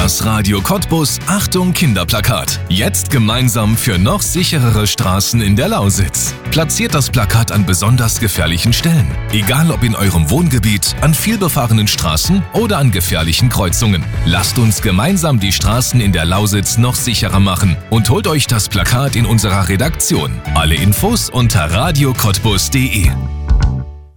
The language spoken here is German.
Das Radio Cottbus Achtung Kinderplakat. Jetzt gemeinsam für noch sicherere Straßen in der Lausitz. Platziert das Plakat an besonders gefährlichen Stellen. Egal ob in eurem Wohngebiet, an vielbefahrenen Straßen oder an gefährlichen Kreuzungen. Lasst uns gemeinsam die Straßen in der Lausitz noch sicherer machen und holt euch das Plakat in unserer Redaktion. Alle Infos unter radiocottbus.de.